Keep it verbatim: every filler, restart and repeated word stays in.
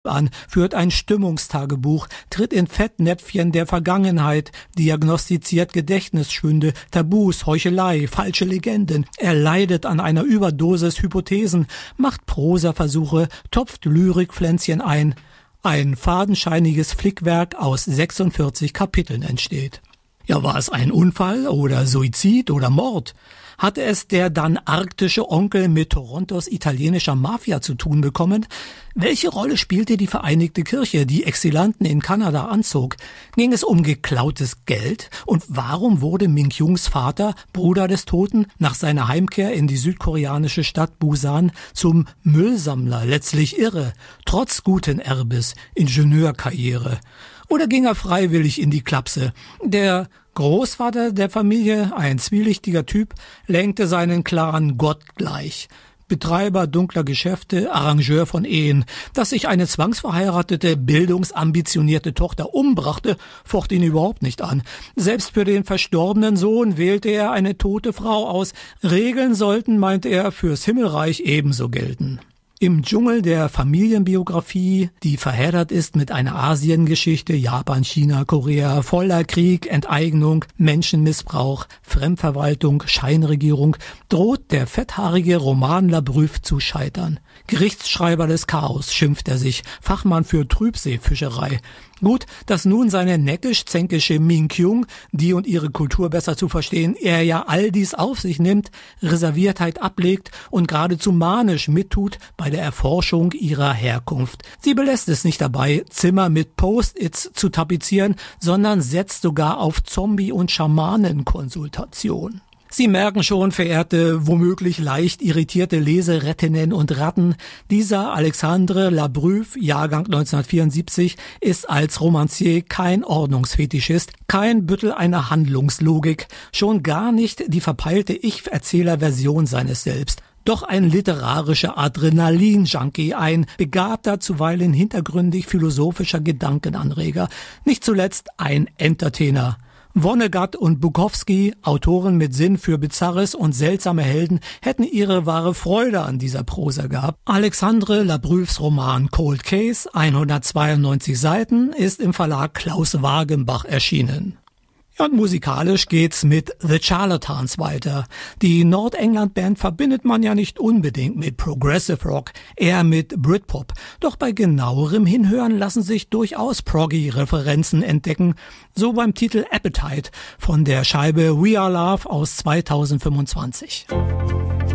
an, führt ein Stimmungstagebuch, tritt in Fettnäpfchen der Vergangenheit, diagnostiziert Gedächtnisschwünde, Tabus, Heuchelei, falsche Legenden. Er leidet an einer Überdosis Hypothesen, macht Prosaversuche, topft Lyrikpflänzchen ein. Ein fadenscheiniges Flickwerk aus sechsundvierzig Kapiteln entsteht. Ja, war es ein Unfall oder Suizid oder Mord? Hatte es der dann arktische Onkel mit Torontos italienischer Mafia zu tun bekommen? Welche Rolle spielte die Vereinigte Kirche, die Exilanten in Kanada anzog? Ging es um geklautes Geld? Und warum wurde Min-kyungs Vater, Bruder des Toten, nach seiner Heimkehr in die südkoreanische Stadt Busan zum Müllsammler, letztlich irre, trotz guten Erbes, Ingenieurkarriere? Oder ging er freiwillig in die Klapse? Der Großvater der Familie, ein zwielichtiger Typ, lenkte seinen Clan gottgleich. Betreiber dunkler Geschäfte, Arrangeur von Ehen. Dass sich eine zwangsverheiratete, bildungsambitionierte Tochter umbrachte, focht ihn überhaupt nicht an. Selbst für den verstorbenen Sohn wählte er eine tote Frau aus. Regeln sollten, meint er, fürs Himmelreich ebenso gelten. Im Dschungel der Familienbiografie, die verheddert ist mit einer Asiengeschichte, Japan, China, Korea, voller Krieg, Enteignung, Menschenmissbrauch, Fremdverwaltung, Scheinregierung, droht der fetthaarige Roman Labruff zu scheitern. Gerichtsschreiber des Chaos schimpft er sich, Fachmann für Trübseefischerei. Gut, dass nun seine neckisch-zänkische Min-kyung, die und ihre Kultur besser zu verstehen, er ja all dies auf sich nimmt, Reserviertheit ablegt und geradezu manisch mittut bei der Erforschung ihrer Herkunft. Sie belässt es nicht dabei, Zimmer mit Post-its zu tapezieren, sondern setzt sogar auf Zombie- und Schamanenkonsultation. Sie merken schon, verehrte, womöglich leicht irritierte Leserettinnen und Ratten, dieser Alexandre Labruff, Jahrgang neunzehnhundertvierundsiebzig, ist als Romancier kein Ordnungsfetischist, kein Büttel einer Handlungslogik, schon gar nicht die verpeilte Ich-Erzähler-Version seines Selbst. Doch ein literarischer Adrenalin-Junkie, ein begabter, zuweilen hintergründig philosophischer Gedankenanreger, nicht zuletzt ein Entertainer. Vonnegut und Bukowski, Autoren mit Sinn für Bizarres und seltsame Helden, hätten ihre wahre Freude an dieser Prosa gehabt. Alexandre Labruffs Roman Cold Case, hundertzweiundneunzig Seiten, ist im Verlag Klaus Wagenbach erschienen. Ja, und musikalisch geht's mit The Charlatans weiter. Die Nordengland-Band verbindet man ja nicht unbedingt mit Progressive Rock, eher mit Britpop. Doch bei genauerem Hinhören lassen sich durchaus Proggy-Referenzen entdecken. So beim Titel Appetite von der Scheibe We Are Love aus zweitausendfünfundzwanzig.